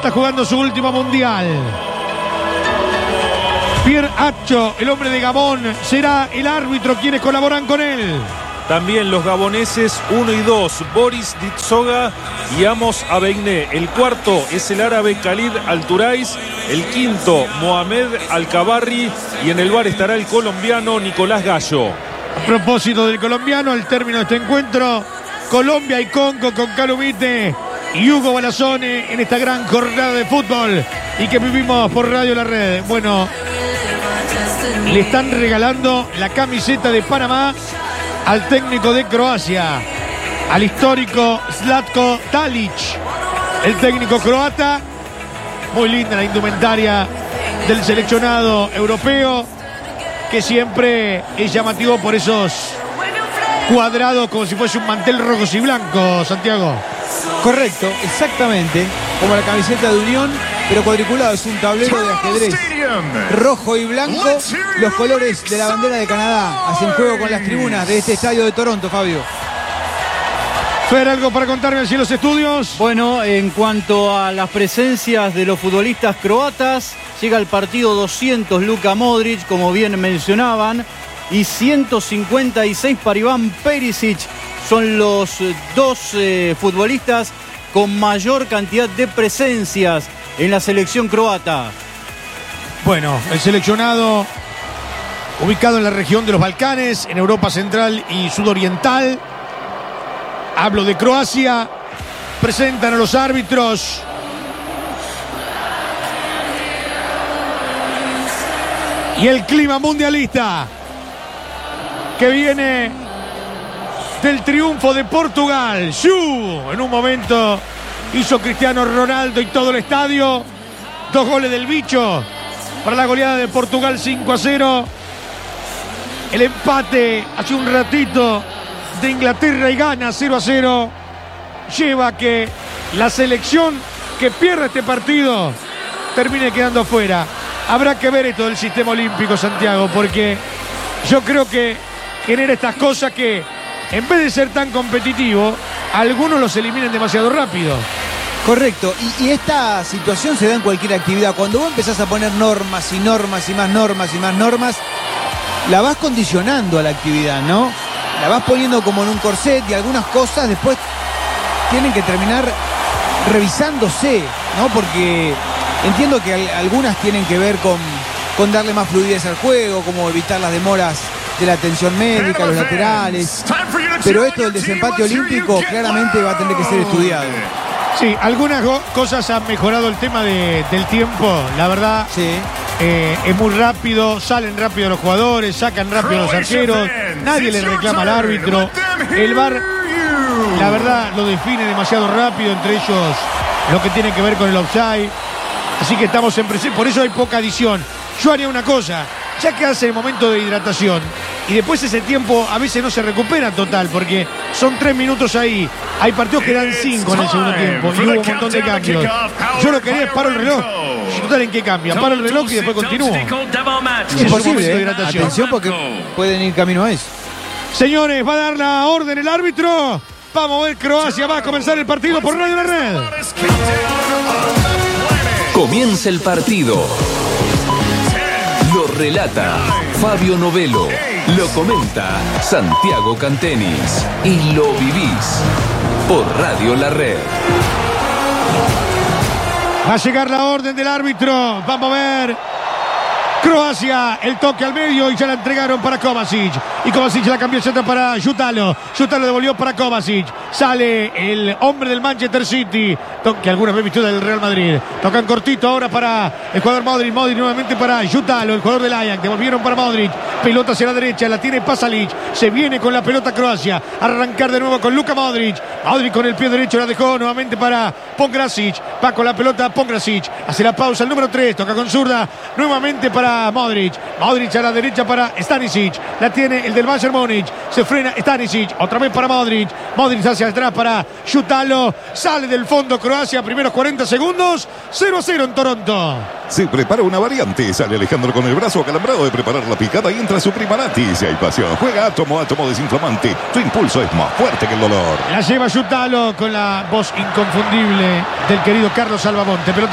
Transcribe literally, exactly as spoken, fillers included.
está jugando su último mundial. Pierre Acho, el hombre de Gabón, será el árbitro quienes colaboran con él. También los gaboneses uno y dos, Boris Ditsoga y Amos Abeiné. El cuarto es el árabe Khalid Alturais. El quinto, Mohamed Alcabarri. Y en el bar estará el colombiano Nicolás Gallo. A propósito del colombiano, al término de este encuentro, Colombia y Congo con Calumite y Hugo Balazone en esta gran jornada de fútbol y que vivimos por Radio La Red. Bueno, le están regalando la camiseta de Panamá al técnico de Croacia, al histórico Zlatko Talic, el técnico croata. Muy linda la indumentaria del seleccionado europeo, que siempre es llamativo por esos cuadrados como si fuese un mantel rojos y blancos, Santiago. Correcto, exactamente, como la camiseta de Unión, pero cuadriculado, es un tablero de ajedrez rojo y blanco. Los colores de la bandera de Canadá hacen juego con las tribunas de este estadio de Toronto, Fabio. Fer, ¿algo para contarme allí en los estudios? Bueno, en cuanto a las presencias de los futbolistas croatas, llega al partido doscientos Luka Modric, como bien mencionaban, y ciento cincuenta y seis para Iván Perisic. Son los dos eh, futbolistas con mayor cantidad de presencias en la selección croata. Bueno, el seleccionado ubicado en la región de los Balcanes, en Europa Central y Sudoriental. Hablo de Croacia. Presentan a los árbitros. Y el clima mundialista que viene del triunfo de Portugal. ¡Shoo! En un momento hizo Cristiano Ronaldo y todo el estadio. Dos goles del bicho para la goleada de Portugal, cinco a cero. El empate hace un ratito de Inglaterra y Ghana, cero a cero. Lleva a que la selección que pierde este partido termine quedando afuera. Habrá que ver esto del sistema olímpico, Santiago, porque yo creo que genera estas cosas que, en vez de ser tan competitivo, algunos los eliminan demasiado rápido. Correcto, y, y esta situación se da en cualquier actividad. Cuando vos empezás a poner normas y normas y más normas y más normas, la vas condicionando a la actividad, ¿no? La vas poniendo como en un corset y algunas cosas después tienen que terminar revisándose, ¿no? Porque entiendo que al, algunas tienen que ver con, con darle más fluidez al juego, como evitar las demoras de la atención médica, los laterales. Pero esto del desempate olímpico claramente va a tener que ser estudiado. Sí, algunas cosas han mejorado el tema de, del tiempo, la verdad. Sí. Eh, es muy rápido, salen rápido los jugadores, sacan rápido los arqueros, nadie le reclama al árbitro. El V A R, la verdad, lo define demasiado rápido, entre ellos lo que tiene que ver con el offside. Así que estamos en presencia, por eso hay poca adición. Yo haría una cosa, ya que hace el momento de hidratación y después ese tiempo a veces no se recupera total, porque son tres minutos ahí. Hay partidos que dan cinco en el segundo tiempo y hubo un montón de cambios. Yo lo que haría es paro el reloj. Total, ¿en qué cambia? Paro el reloj y después continúo. Es imposible, ¿eh? Atención, porque pueden ir camino a eso. Señores, va a dar la orden el árbitro. Vamos a ver, Croacia va a comenzar el partido por Radio La Red. Comienza el partido. Lo relata Fabio Novelo. Lo comenta Santiago Cantenis. Y lo vivís por Radio La Red. Va a llegar la orden del árbitro. Vamos a ver. Croacia, el toque al medio y ya la entregaron para Kovacic. Y Kovacic la cambió centro para Jutalo. Jutalo devolvió para Kovacic. Sale el hombre del Manchester City, que alguna vez vistió del Real Madrid. Tocan cortito ahora para el jugador Modric. Modric nuevamente para Jutalo, el jugador del Ajax. Devolvieron para Modric. Pelota hacia la derecha, la tiene Pasalic. Se viene con la pelota Croacia. Arrancar de nuevo con Luka Modric. Modric con el pie derecho la dejó nuevamente para Pongracic. Va con la pelota Pongracic. Hace la pausa el número tres. Toca con zurda. Nuevamente para Modric. Modric a la derecha para Stanisic. La tiene el del Bayern Múnich. Se frena Stanisic. Otra vez para Modric. Modric hacia atrás para Jutalo. Sale del fondo Croacia. Primeros cuarenta segundos. cero a cero en Toronto. Se prepara una variante. Sale Alejandro con el brazo acalambrado de preparar la picada y entra su Primarati. Si hay pasión, juega Átomo, Átomo desinflamante. Tu impulso es más fuerte que el dolor. La lleva Jutalo con la voz inconfundible del querido Carlos Albamonte. Pelota